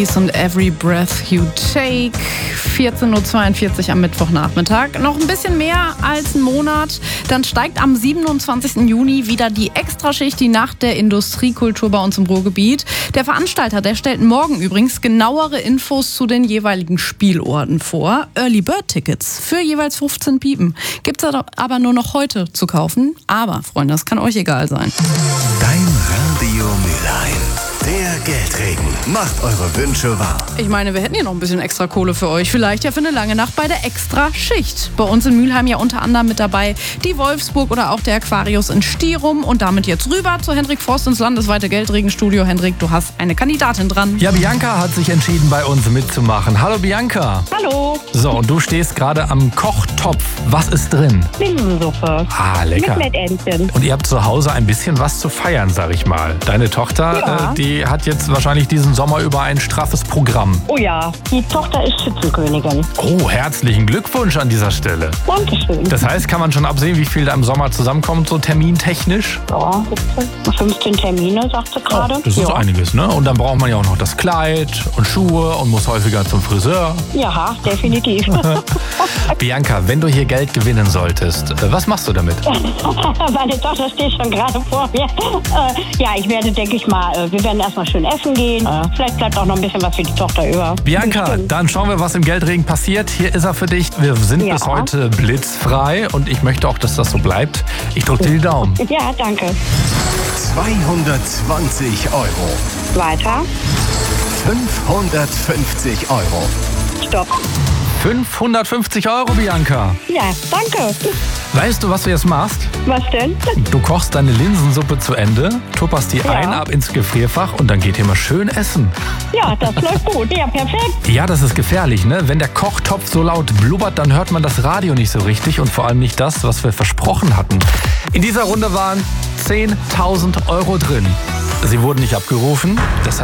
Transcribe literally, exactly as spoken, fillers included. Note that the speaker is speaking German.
Und Every Breath You Take, vierzehn Uhr zweiundvierzig am Mittwochnachmittag. Noch ein bisschen mehr als ein Monat. Dann steigt am siebenundzwanzigsten Juni wieder die Extraschicht, die Nacht der Industriekultur bei uns im Ruhrgebiet. Der Veranstalter, der stellt morgen übrigens genauere Infos zu den jeweiligen Spielorten vor. Early Bird Tickets für jeweils fünfzehn Piepen. Gibt's aber nur noch heute zu kaufen. Aber, Freunde, das kann euch egal sein. Dein Radio Mülheim. Der Geldregen macht eure Wünsche wahr. Ich meine, wir hätten hier noch ein bisschen extra Kohle für euch. Vielleicht ja für eine lange Nacht bei der Extra-Schicht. Bei uns in Mülheim ja unter anderem mit dabei die Wolfsburg oder auch der Aquarius in Stierum. Und damit jetzt rüber zu Hendrik Forst ins landesweite Geldregenstudio. Hendrik, du hast eine Kandidatin dran. Ja, Bianca hat sich entschieden, bei uns mitzumachen. Hallo Bianca. Hallo. So, und du stehst gerade am Kochtopf. Was ist drin? Linsensuppe. Ah, lecker. Mit Mettentchen. Und ihr habt zu Hause ein bisschen was zu feiern, sag ich mal. Deine Tochter, Ja. äh, die hat jetzt wahrscheinlich diesen Sommer über ein straffes Programm. Oh ja, die Tochter ist Schützenkönigin. Oh, herzlichen Glückwunsch an dieser Stelle. Dankeschön. Das heißt, kann man schon absehen, wie viel da im Sommer zusammenkommt, so termintechnisch? Ja, fünfzehn Termine, sagt sie gerade. Das ist ja. einiges, ne? Und dann braucht man ja auch noch das Kleid und Schuhe und muss häufiger zum Friseur. Ja, definitiv. Bianca, wenn du hier Geld gewinnen solltest, äh, was machst du damit? Meine Tochter steht schon gerade vor mir. Äh, ja, ich werde, denke ich mal, äh, wir werden erstmal schön essen gehen. Äh, vielleicht bleibt auch noch ein bisschen was für die Tochter über. Bianca, Bestimmt. dann schauen wir, was im Geldregen passiert. Hier ist er für dich. Wir sind Ja. bis heute blitzfrei und ich möchte auch, dass das so bleibt. Ich drücke dir die Daumen. Ja, danke. zweihundertzwanzig Euro. Weiter. fünfhundertfünfzig Euro. Stopp. fünfhundertfünfzig Euro, Bianca. Ja, danke. Weißt du, was du jetzt machst? Was denn? Du kochst deine Linsensuppe zu Ende, tupperst die Ja. ein, ab ins Gefrierfach und dann geht ihr mal schön essen. Ja, das läuft gut. Ja, perfekt. Ja, das ist gefährlich, ne? Wenn der Kochtopf so laut blubbert, dann hört man das Radio nicht so richtig und vor allem nicht das, was wir versprochen hatten. In dieser Runde waren zehntausend Euro drin. Sie wurden nicht abgerufen. Das